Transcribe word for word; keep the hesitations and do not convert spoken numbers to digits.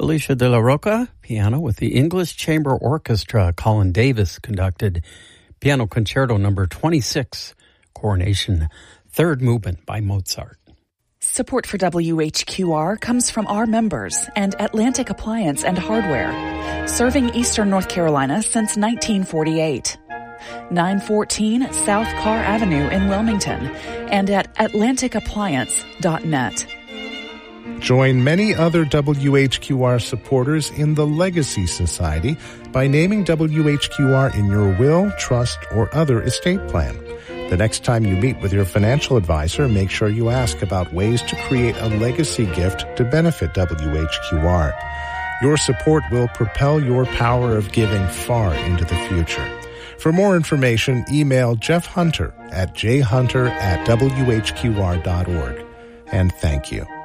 Alicia de la Roca, piano with the English Chamber Orchestra. Colin Davis conducted Piano Concerto number twenty-six, Coronation, third movement by Mozart. Support for W H Q R comes from our members and Atlantic Appliance and Hardware, serving Eastern North Carolina since nineteen forty-eight. nine fourteen South Carr Avenue in Wilmington and at atlantic appliance dot net. Join many other W H Q R supporters in the Legacy Society by naming W H Q R in your will, trust, or other estate plan. The next time you meet with your financial advisor, make sure you ask about ways to create a legacy gift to benefit W H Q R. Your support will propel your power of giving far into the future. For more information, email Jeff Hunter at j hunter at w h q r dot org. And thank you.